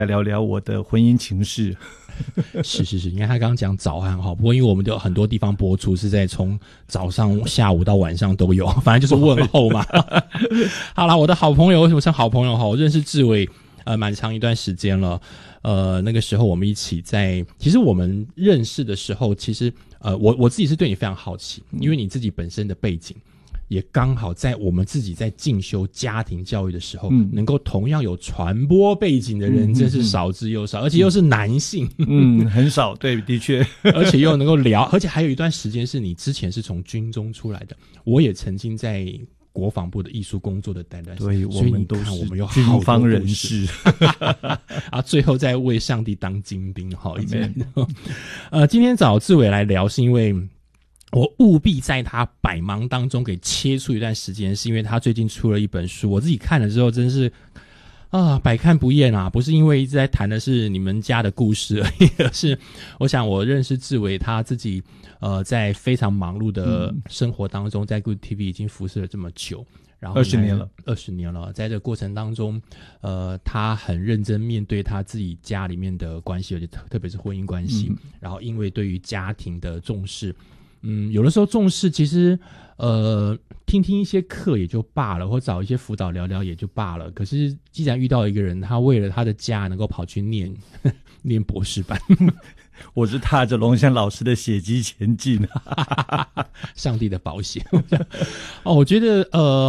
来聊聊我的婚姻情事。 是，你看他刚刚讲早安哈，不过因为我们有很多地方播出是在从早上、下午到晚上都有，反正就是问候嘛。好啦，我的好朋友，为什么是好朋友哈？我认识志伟蛮长一段时间了。那个时候我们一起其实我们认识的时候，其实我自己是对你非常好奇，因为你自己本身的背景也刚好在我们自己在进修家庭教育的时候，能够同样有传播背景的人真是少之又少，而且又是男性， 很少，对，的确， 而且又能够聊，而且还有一段时间是你之前是从军中出来的，我也曾经在国防部的艺术工作的单段， 对， 所以你看我们有军方人士啊，最后再为上帝当精兵，好一点。今天找志伟来聊，是因为我务必在他百忙当中给切出一段时间，是因为他最近出了一本书，我自己看了之后真是百看不厌啊！不是因为一直在谈的是你们家的故事而已，而是我想我认识志伟他自己在非常忙碌的生活当中，在 Good TV 已经服侍了这么久，然后20年了，在这个过程当中他很认真面对他自己家里面的关系，而且特别是婚姻关系，然后因为对于家庭的重视，有的时候重视其实听听一些课也就罢了，或找一些辅导聊聊也就罢了，可是既然遇到一个人他为了他的家能够跑去念博士班我是踏着龙翔老师的血迹前进上帝的保险我觉得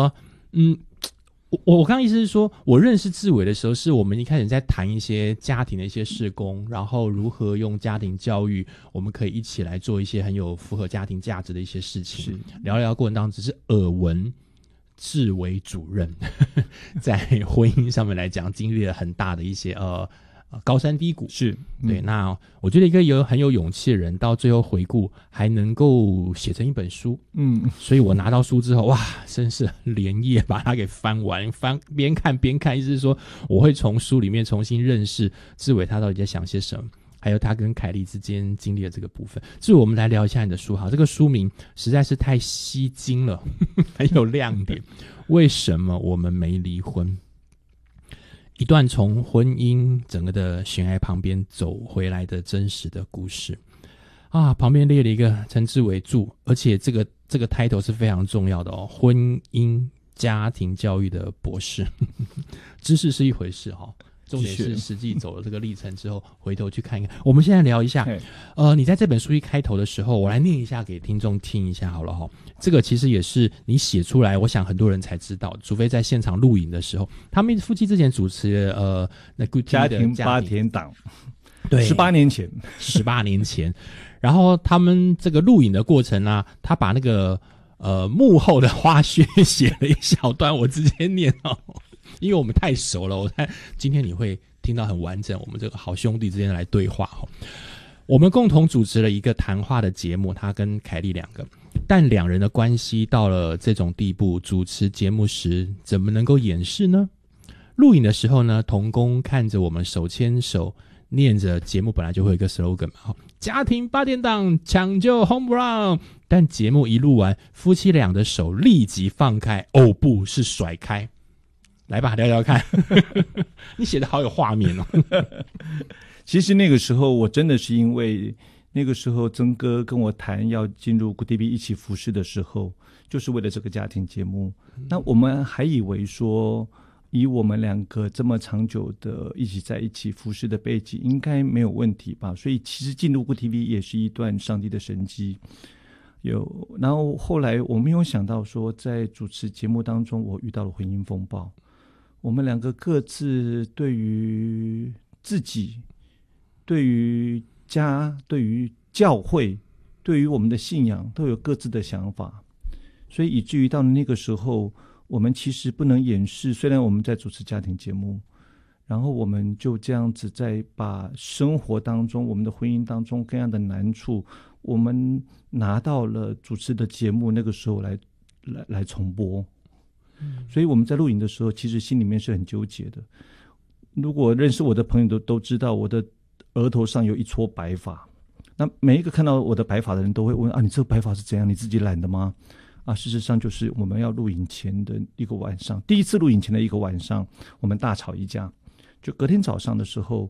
我刚刚意思是说，我认识志伟的时候，是我们一开始在谈一些家庭的一些事工，然后如何用家庭教育，我们可以一起来做一些很有符合家庭价值的一些事情。聊聊过程当中，只是耳闻志伟主任在婚姻上面来讲，经历了很大的一些高山低谷， 是对。那我觉得一个很有勇气的人，到最后回顾还能够写成一本书，所以我拿到书之后，哇，真是连夜把它给翻完，边看边看，意思是说我会从书里面重新认识志伟他到底在想些什么，还有他跟凯莉之间经历的这个部分。志伟，我们来聊一下你的书哈，这个书名实在是太吸睛了，很有亮点。为什么我们没离婚？一段从婚姻整个的悬崖旁边走回来的真实的故事啊！旁边列了一个陈志伟著，而且这个 title 是非常重要的哦，婚姻家庭教育的博士。知识是一回事哈，重点是实际走了这个历程之后，回头去看一看。我们现在聊一下，你在这本书一开头的时候，我来念一下给听众听一下好了哈。这个其实也是你写出来，我想很多人才知道，除非在现场录影的时候。他们夫妻之前主持那 Good TV 的家庭档， 对 ，18年前， 然后他们这个录影的过程啊，他把那个幕后的花絮写了一小段，我直接念哦。因为我们太熟了，我猜今天你会听到很完整，我们这个好兄弟之间来对话哦。我们共同主持了一个谈话的节目，他跟凯莉两个，但两人的关系到了这种地步，主持节目时怎么能够掩饰呢？录影的时候呢，同工看着我们手牵手，念着节目本来就会有一个 slogan 嘛，家庭8点档抢救 home run， 但节目一录完，夫妻俩的手立即放开，哦不是甩开。来吧，聊聊看。你写的好有画面哦。 其实那个时候我真的是因为那个时候曾哥跟我谈要进入 Good TV 一起服侍的时候，就是为了这个家庭节目。那我们还以为说以我们两个这么长久的一起在一起服侍的背景应该没有问题吧，所以其实进入 Good TV 也是一段上帝的神迹。然后后来我没有想到说在主持节目当中我遇到了婚姻风暴，我们两个各自对于自己、对于家、对于教会、对于我们的信仰都有各自的想法，所以以至于到那个时候我们其实不能掩饰，虽然我们在主持家庭节目，然后我们就这样子在把生活当中我们的婚姻当中各样的难处，我们拿到了主持的节目那个时候来重播。所以我们在录影的时候其实心里面是很纠结的。如果认识我的朋友都知道我的额头上有一撮白发，那每一个看到我的白发的人都会问啊，你这个白发是怎样，你自己染的吗？啊，事实上就是我们要录影前的一个晚上，第一次录影前的一个晚上，我们大吵一架， 就隔天早上的时候，